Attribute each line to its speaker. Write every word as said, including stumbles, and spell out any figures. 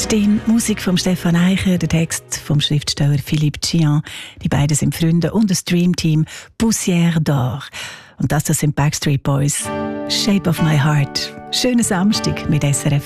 Speaker 1: Stehen, Musik von Stefan Eicher, der Text vom Schriftsteller Philippe Gian. Die beiden sind Freunde und das Dreamteam Poussière d'Or. Und das, das sind Backstreet Boys. Shape of My Heart. Schönen Samstag mit S R F